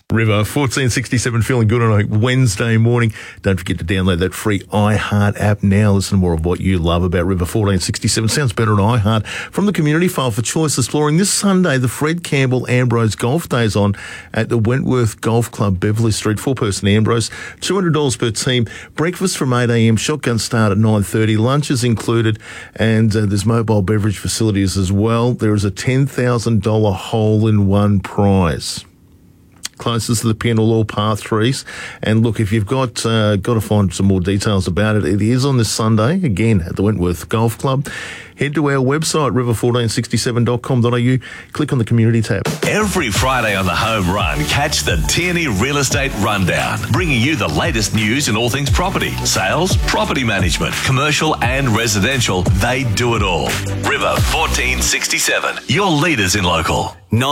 River 1467, feeling good on a Wednesday morning. Don't forget to download that free iHeart app now. Listen to more of what you love about River 1467. Sounds better on iHeart. From the Community File for Choice Exploring, this Sunday, the Fred Campbell Ambrose Golf Days on at the Wentworth Golf Club, Beverly Street. 4-person Ambrose, $200 per team. Breakfast from 8 a.m, shotgun start at 9:30. Lunch is included, and there's mobile beverage facilities as well. There is a $10,000 hole-in-one prize. Closest to the pin, all par threes. And look, if you've got to find some more details about it, it is on this Sunday, again, at the Wentworth Golf Club. Head to our website, river1467.com.au. Click on the Community tab. Every Friday on the Home Run, catch the Tierney Real Estate Rundown, bringing you the latest news in all things property, sales, property management, commercial and residential. They do it all. River 1467, your leaders in local.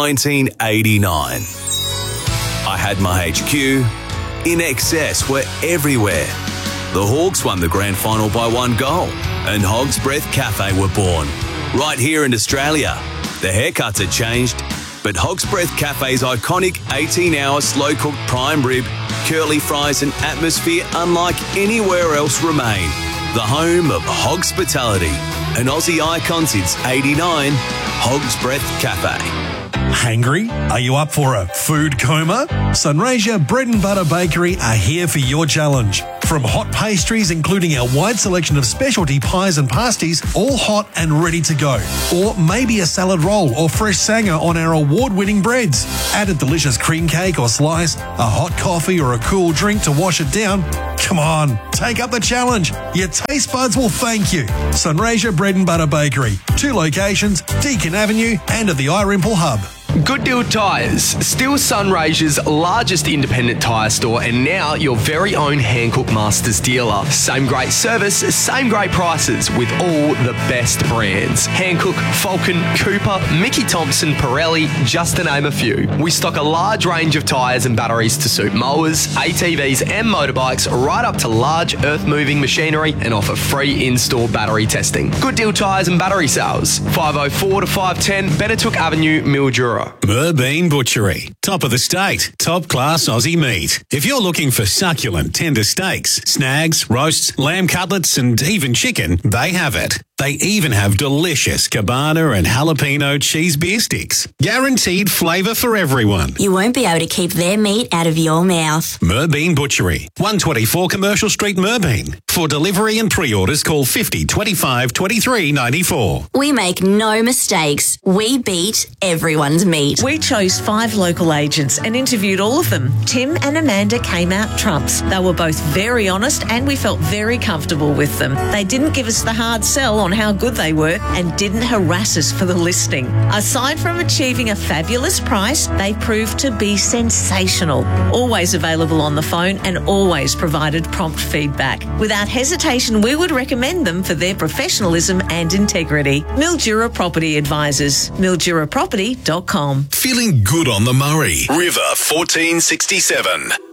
1989. I had my HQ. In excess were everywhere. The Hawks won the grand final by 1 goal, and Hog's Breath Cafe were born. Right here in Australia. The haircuts had changed, but Hog's Breath Cafe's iconic 18-hour slow-cooked prime rib, curly fries and atmosphere unlike anywhere else remain. The home of Hogspitality, an Aussie icon since '89, Hog's Breath Cafe. Hangry? Are you up for a food coma? Sunraysia Bread and Butter Bakery are here for your challenge. From hot pastries, including our wide selection of specialty pies and pasties, all hot and ready to go. Or maybe a salad roll or fresh sanger on our award-winning breads. Add a delicious cream cake or slice, a hot coffee or a cool drink to wash it down. Come on, take up the challenge. Your taste buds will thank you. Sunraysia Bread and Butter Bakery. 2 locations, Deakin Avenue and at the iRimple Hub. Good Deal Tyres, still Sunraysia's largest independent tyre store and now your very own Hankook Masters dealer. Same great service, same great prices with all the best brands. Hankook, Falcon, Cooper, Mickey Thompson, Pirelli, just to name a few. We stock a large range of tyres and batteries to suit mowers, ATVs and motorbikes right up to large earth-moving machinery and offer free in-store battery testing. Good Deal Tyres and Battery Sales, 504 to 510 Benetook Avenue, Mildura. Merbean Butchery. Top of the state. Top class Aussie meat. If you're looking for succulent, tender steaks, snags, roasts, lamb cutlets and even chicken, they have it. They even have delicious cabana and jalapeno cheese beer sticks. Guaranteed flavour for everyone. You won't be able to keep their meat out of your mouth. Merbean Butchery. 124 Commercial Street, Merbean. For delivery and pre-orders, call 50 25 23 94. We make no mistakes. We beat everyone's meat. We chose 5 local agents and interviewed all of them. Tim and Amanda came out trumps. They were both very honest and we felt very comfortable with them. They didn't give us the hard sell on how good they were and didn't harass us for the listing. Aside from achieving a fabulous price, they proved to be sensational. Always available on the phone and always provided prompt feedback. Without hesitation, we would recommend them for their professionalism and integrity. Mildura Property Advisors. MilduraProperty.com. Feeling good on the Murray. River 1467.